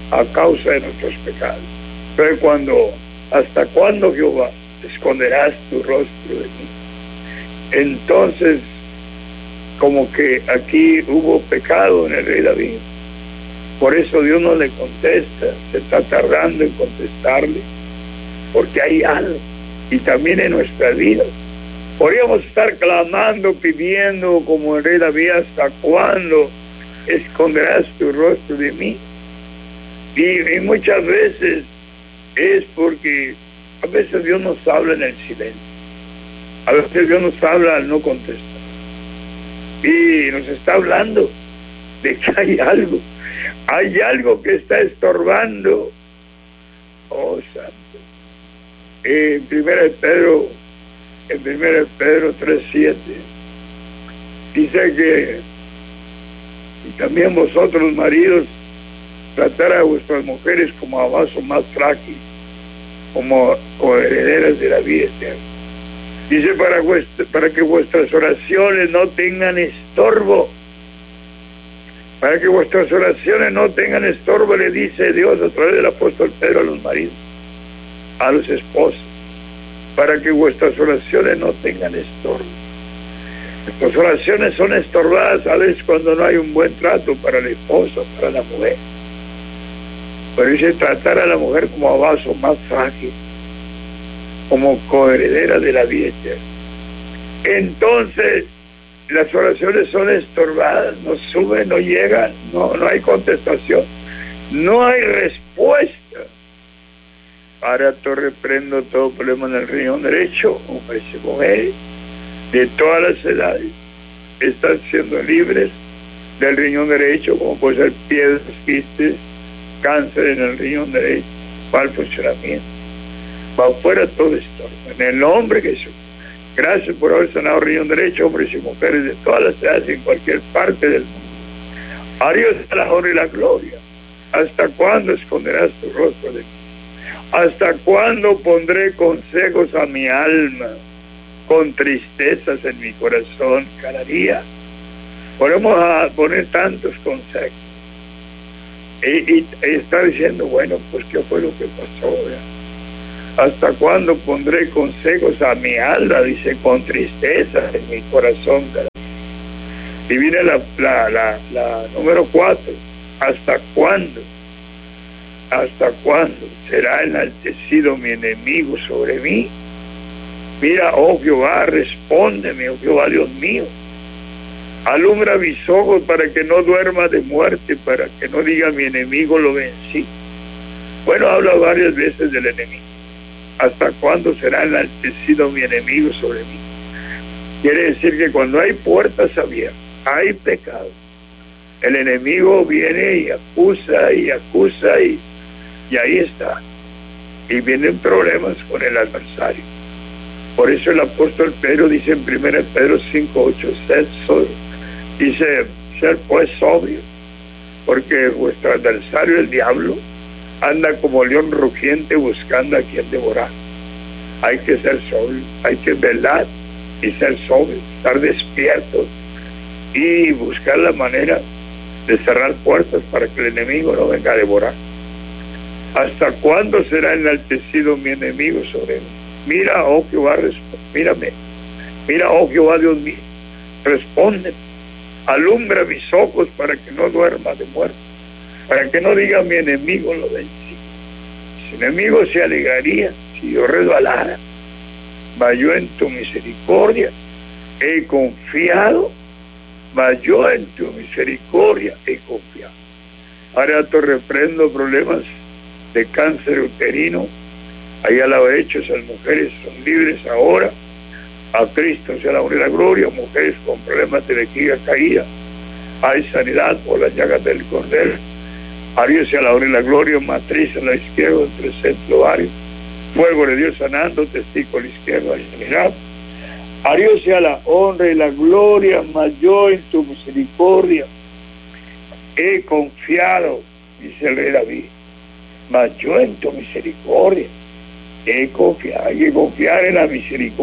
a causa de nuestros pecados. Entonces ¿hasta cuándo, Jehová, esconderás tu rostro de mí? Entonces, como que aquí hubo pecado en el rey David. Por eso Dios no le contesta, se está tardando en contestarle, porque hay algo. Y también en nuestra vida podríamos estar clamando, pidiendo como el rey David: ¿hasta cuándo esconderás tu rostro de mí? Y muchas veces es porque a veces Dios nos habla en el silencio, a veces Dios nos habla al no contestar, y nos está hablando de que hay algo que está estorbando. Oh, santo. En 1 Pedro 3:7 dice que y también vosotros, maridos, tratar a vuestras mujeres como a vaso más frágil, como herederas de la vida eterna. Dice para que vuestras oraciones no tengan estorbo. Para que vuestras oraciones no tengan estorbo, le dice Dios a través del apóstol Pedro a los maridos, a los esposos. Para que vuestras oraciones no tengan estorbo. Nuestras oraciones son estorbadas a veces cuando no hay un buen trato para el esposo, para la mujer. Pero dice tratar a la mujer como a vaso más frágil, como coheredera de la vida eterna. Entonces, las oraciones son estorbadas, no suben, no llegan, no hay contestación, no hay respuesta. Ahora te reprendo todo problema en el riñón derecho, hombres y mujeres, de todas las edades, están siendo libres del riñón derecho, como puede ser piedras, quistes, cáncer en el riñón derecho, mal funcionamiento. Va fuera todo esto, en el nombre de Jesús. Gracias por haber sanado el riñón derecho, hombres y mujeres de todas las edades en cualquier parte del mundo. A Dios la honra y la gloria. ¿Hasta cuándo esconderás tu rostro de mí? ¿Hasta cuándo pondré consejos a mi alma, con tristezas en mi corazón cada día? Podemos poner tantos consejos. Y está diciendo, bueno, pues ¿qué fue lo que pasó? ¿Hasta cuándo pondré consejos a mi alma? Dice, con tristeza en mi corazón. Y viene la número 4. ¿Hasta cuándo? ¿Hasta cuándo será enaltecido mi enemigo sobre mí? Mira, oh Jehová, respóndeme, oh Jehová, Dios mío. Alumbra mis ojos para que no duerma de muerte, para que no diga mi enemigo lo vencí. Bueno, habla varias veces del enemigo. ¿Hasta cuándo será enaltecido mi enemigo sobre mí? Quiere decir que cuando hay puertas abiertas, hay pecado. El enemigo viene y acusa y ahí está. Y vienen problemas con el adversario. Por eso el apóstol Pedro dice en 1 Pedro 5:8, dice, ser pues sobrio, porque vuestro adversario, el diablo, anda como león rugiente buscando a quien devorar. Hay que ser sobrio, hay que velar y ser sobrio, estar despiertos y buscar la manera de cerrar puertas para que el enemigo no venga a devorar. ¿Hasta cuándo será enaltecido mi enemigo sobre mí? Mira, oh Jehová, mírame. Mira, oh Jehová, Dios mío, responde. Alumbra mis ojos para que no duerma de muerte, para que no diga mi enemigo lo vencí. Si mi enemigo se alegraría si yo resbalara, mas yo en tu misericordia he confiado, mas yo en tu misericordia he confiado. Ahora te reprendo problemas de cáncer uterino. Ahí a la hechos, las mujeres son libres ahora. A Cristo sea la honra y la gloria. Mujeres con problemas de vejiga caída, hay sanidad por las llagas del Cordero. A Dios sea la honra y la gloria. Matriz a la izquierda, entre centro ovario, fuego de Dios sanando, testículo izquierdo, hay sanidad. A Dios sea la honra y la gloria, mas yo en tu misericordia he confiado, dice el rey David. Mas yo en tu misericordia he confiado. Hay que confiar en la misericordia